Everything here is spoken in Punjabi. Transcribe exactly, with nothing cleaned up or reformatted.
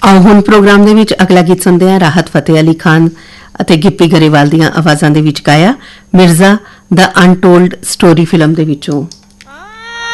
ਆਓ ਹੁਣ ਪ੍ਰੋਗਰਾਮ ਦੇ ਵਿੱਚ ਅਗਲਾ ਗੀਤ ਸੁਣਦੇ ਹਾਂ। ਰਾਹਤ ਫਤਿਹ ਅਲੀ ਖਾਨ ਅਤੇ ਗਿੱਪੀ ਗਰੇਵਾਲ ਦੀਆਂ ਆਵਾਜ਼ਾਂ ਦੇ ਵਿੱਚ ਗਾਇਆ ਮਿਰਜ਼ਾ ਦਾ ਅਨਟੋਲਡ ਸਟੋਰੀ ਫਿਲਮ ਦੇ ਵਿੱਚੋਂ।